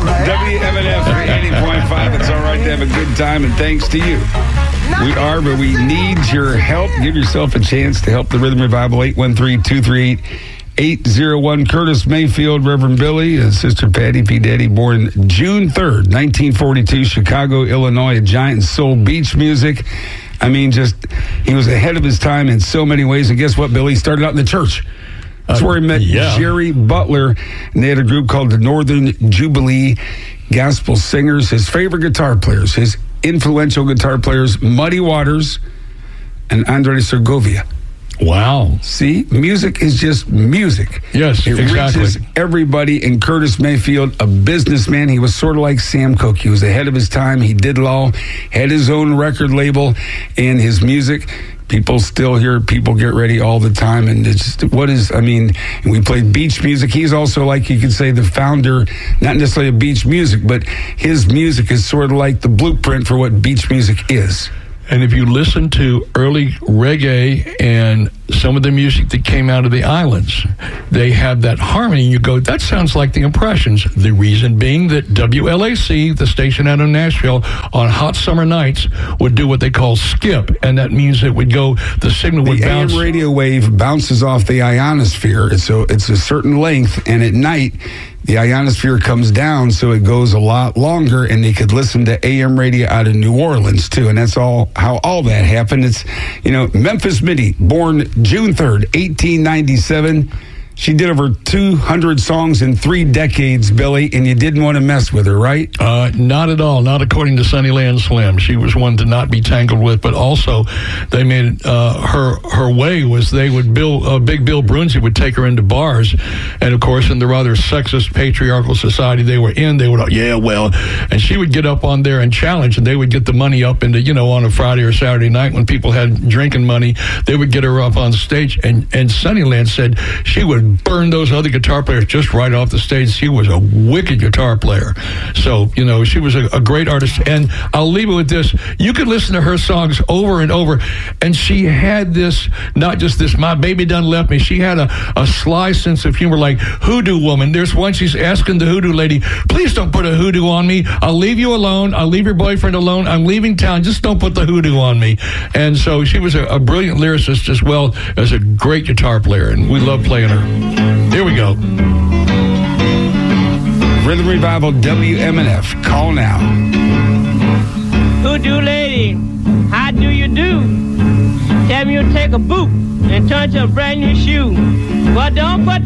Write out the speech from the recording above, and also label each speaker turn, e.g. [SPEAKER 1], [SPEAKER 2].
[SPEAKER 1] WMNF 80.5. It's all right to have a good time, and thanks to you. We are, but we need your help. Give yourself a chance to help the Rhythm Revival. 813-238-801. Curtis Mayfield, Reverend Billy, and Sister Patty P. Daddy, born June 3rd, 1942, Chicago, Illinois, a giant in soul beach music. I mean, he was ahead of his time in so many ways. And guess what, Billy? He started out in the church. That's where he met Jerry Butler, and they had a group called the Northern Jubilee Gospel Singers. His favorite guitar players, his influential guitar players, Muddy Waters and Andre Segovia.
[SPEAKER 2] Wow.
[SPEAKER 1] See, music is just music.
[SPEAKER 2] Yes,
[SPEAKER 1] it reaches everybody. And Curtis Mayfield, a businessman, he was sort of like Sam Cooke. He was ahead of his time. He did it all, had his own record label, and his music, people still hear it. People get ready all the time. And it's we played beach music. He's also, like you could say, the founder, not necessarily of beach music, but his music is sort of like the blueprint for what beach music is.
[SPEAKER 2] And if you listen to early reggae and some of the music that came out of the islands, they have that harmony. You go, that sounds like the Impressions. The reason being that WLAC, the station out of Nashville, on hot summer nights would do what they call skip. And that means it would go, the signal would bounce.
[SPEAKER 1] The AM radio wave bounces off the ionosphere. It's a certain length, and at night, the ionosphere comes down, so it goes a lot longer, and they could listen to AM radio out of New Orleans, too. And that's how all that happened. It's, Memphis Minnie, born June 3rd, 1897. She did over 200 songs in 3 decades, Billy, and you didn't want to mess with her, right?
[SPEAKER 2] Not at all. Not according to Sunnyland Slim. She was one to not be tangled with, but also they made her way was they would Big Bill Brunzi would take her into bars, and of course in the rather sexist patriarchal society they were in, they would, and she would get up on there and challenge, and they would get the money up into, on a Friday or Saturday night when people had drinking money, they would get her up on stage, and Sunnyland said she would burn those other guitar players just right off the stage. She was a wicked guitar player. So, she was a great artist. And I'll leave it with this. You could listen to her songs over and over, and she had this, not just this, my baby done left me. She had a sly sense of humor, like Hoodoo Woman. There's one she's asking the hoodoo lady, please don't put a hoodoo on me. I'll leave you alone. I'll leave your boyfriend alone. I'm leaving town. Just don't put the hoodoo on me. And so she was a brilliant lyricist as well as a great guitar player, and we love playing her. Here we go.
[SPEAKER 1] Rhythm Revival WMNF. Call now.
[SPEAKER 3] Hoodoo lady, how do you do? Tell me you'll take a boot and turn to a brand new shoe. Well, don't put